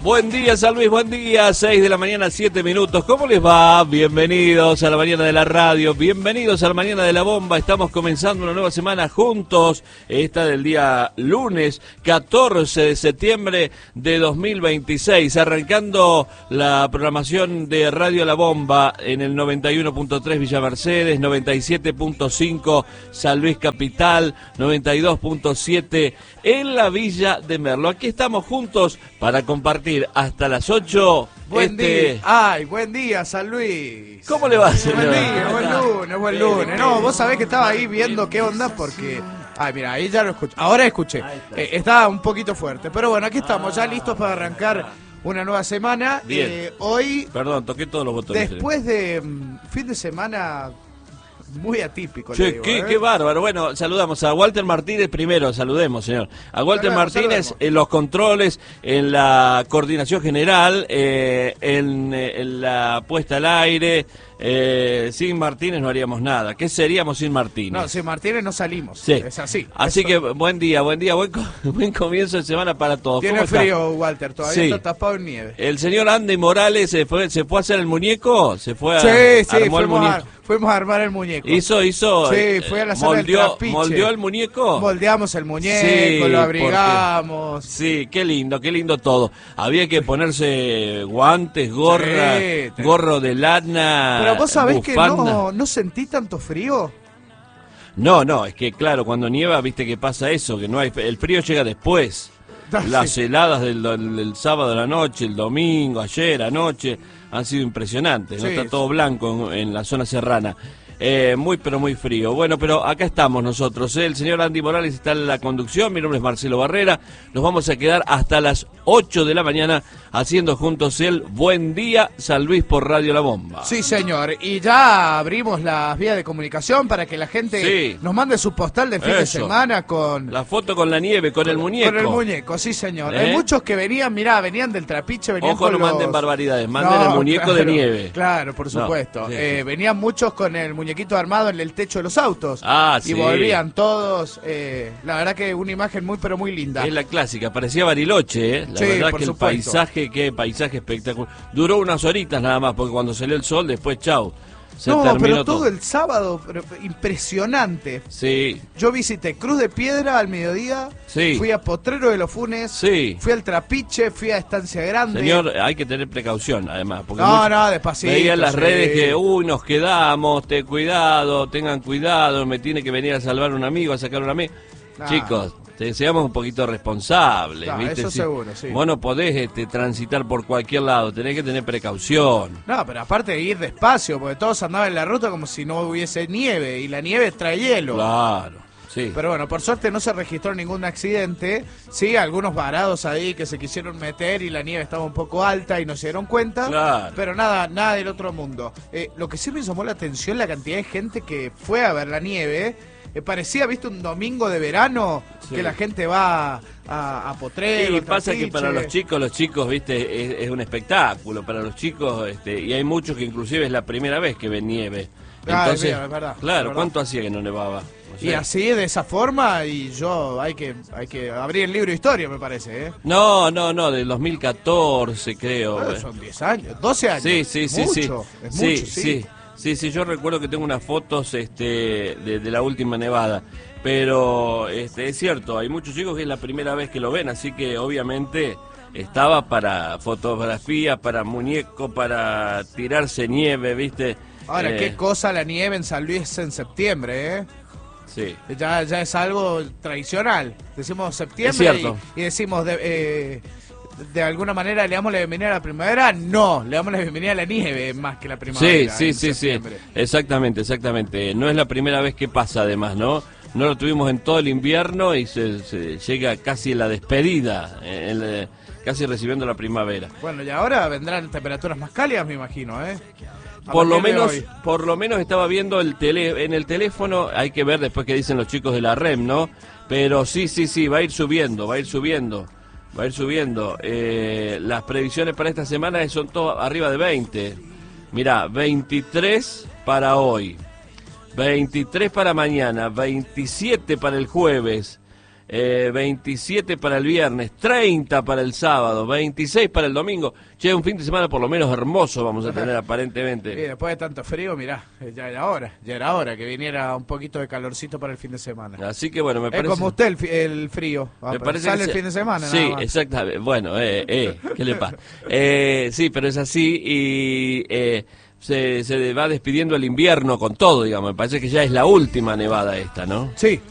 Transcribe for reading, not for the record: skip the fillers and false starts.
Buen día, San Luis, buen día, 6 de la mañana, 7 minutos. ¿Cómo les va? Bienvenidos a la mañana de la radio, bienvenidos a la mañana de la bomba. Estamos comenzando una nueva semana juntos, esta del día lunes 14 de septiembre de 2026, arrancando la programación de Radio La Bomba en el 91.3 Villa Mercedes, 97.5 San Luis Capital, 92.7 en la Villa de Merlo. Aquí estamos juntos para compartir hasta las 8. Buen día. Ay, buen día, San Luis. ¿Cómo le va, señor? Buen día, buen lunes. No, vos sabés que estaba ahí viendo qué onda porque... Ay, mira, ahí ya lo escuché. Ahora escuché. Estaba un poquito fuerte. Pero bueno, aquí estamos, ya listos para arrancar una nueva semana. Bien. Hoy... Perdón, toqué todos los botones. Después de fin de semana... muy atípico. Che, le digo, qué bárbaro. Bueno, saludamos a Walter Martínez primero, saludemos, señor. A Walter Martínez en los controles, en la coordinación general, en la puesta al aire. Sin Martínez no haríamos nada. ¿Qué seríamos sin Martínez? No, sin Martínez no salimos. Sí. Es así. Así que buen día, buen comienzo de semana para todos. Tiene frío, Walter, todavía sí. está tapado en nieve. El señor Andy Morales se fue a hacer el muñeco, se fue a armó el muñeco. Fuimos a armar el muñeco. Hizo, sí, fue a la sala del trapiche. ¿Moldeó el muñeco? Moldeamos el muñeco, sí, lo abrigamos. Sí, qué lindo todo. Había que ponerse guantes, gorra, gorro de lana. Pero vos sabés bufanda. Que no sentí tanto frío. No, es que claro, cuando nieva, viste que pasa eso, que no hay, el frío llega después. Las heladas del sábado a la noche, el domingo, ayer, anoche, han sido impresionantes, ¿no? Está todo blanco en la zona serrana. Pero muy frío. Bueno, pero acá estamos nosotros. El señor Andy Morales está en la conducción. Mi nombre es Marcelo Barrera. Nos vamos a quedar hasta las 8 de la mañana haciendo juntos el Buen Día San Luis por Radio La Bomba. Sí, señor. Y ya abrimos las vías de comunicación para que la gente nos mande su postal de fin de semana con... la foto con la nieve, con el muñeco. Con el muñeco, sí, señor. Hay muchos que venían del trapiche. Venían Ojo, no manden barbaridades, manden el muñeco de nieve. Claro, por supuesto. Sí. Venían muchos con el muñequito armado en el techo de los autos. Y volvían todos. La verdad que una imagen pero muy linda. Es la clásica, parecía Bariloche, La verdad que qué paisaje espectacular. Duró unas horitas nada más, porque cuando salió el sol, después chau. Pero todo el sábado, impresionante. Sí. Yo visité Cruz de Piedra al mediodía, fui a Potrero de los Funes, fui al Trapiche, fui a Estancia Grande. Señor, hay que tener precaución, además. Porque despacito. Veía en las redes que, nos quedamos, tengan cuidado, me tiene que venir a salvar un amigo, a sacar un amigo. Chicos, seamos un poquito responsables, ¿viste? Eso seguro, sí. Vos no podés transitar por cualquier lado, tenés que tener precaución. No, pero aparte de ir despacio, porque todos andaban en la ruta como si no hubiese nieve, y la nieve trae hielo. Claro, sí. Pero bueno, por suerte no se registró ningún accidente. Sí, algunos varados ahí que se quisieron meter y la nieve estaba un poco alta y no se dieron cuenta. Claro. Pero nada del otro mundo. Lo que sí me llamó la atención, la cantidad de gente que fue a ver la nieve. Parecía, viste, un domingo de verano que la gente va a Potrero. Y pasa que para los chicos, viste, es un espectáculo para los chicos, y hay muchos que inclusive es la primera vez que ven nieve. Entonces, es verdad, claro, ¿cuánto hacía que no nevaba? O sea, y así, de esa forma, y hay que abrir el libro de historia, me parece, No, del 2014 creo. Bueno, son 10 años, 12 años. Sí, yo recuerdo que tengo unas fotos de la última nevada, pero es cierto, hay muchos chicos que es la primera vez que lo ven, así que obviamente estaba para fotografía, para muñeco, para tirarse nieve, ¿viste? Ahora, qué cosa la nieve en San Luis en septiembre, Sí. Ya es algo tradicional. Decimos septiembre es cierto. Y decimos de alguna manera le damos la bienvenida a la primavera. No, le damos la bienvenida a la nieve más que la primavera. Sí. Exactamente. No es la primera vez que pasa, además, ¿no? No lo tuvimos en todo el invierno y se llega casi la despedida, casi recibiendo la primavera. Bueno, y ahora vendrán temperaturas más cálidas, me imagino, Por lo menos estaba viendo en el teléfono, hay que ver después qué dicen los chicos de la REM, ¿no? Pero sí, va a ir subiendo. Las previsiones para esta semana son todas arriba de 20. Mirá, 23 para hoy, 23 para mañana, 27 para el jueves, 27 para el viernes, 30 para el sábado, 26 para el domingo. Che, un fin de semana por lo menos hermoso vamos a tener aparentemente. Y después de tanto frío, mirá, ya era hora que viniera un poquito de calorcito para el fin de semana. Así que bueno, me parece... Es como usted el frío, me parece sale que el fin de semana. Sí, nada más. exactamente. Bueno, ¿qué le pasa? Sí, pero es así y... se va despidiendo el invierno con todo, digamos. Me parece que ya es la última nevada esta, ¿no? Sí.